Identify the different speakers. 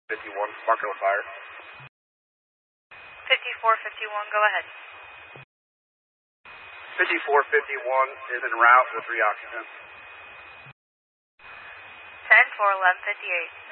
Speaker 1: 51, Marco Fire.
Speaker 2: 5451, go ahead.
Speaker 1: 5451 is en route with 3 occupants.
Speaker 2: 10-4-11-58.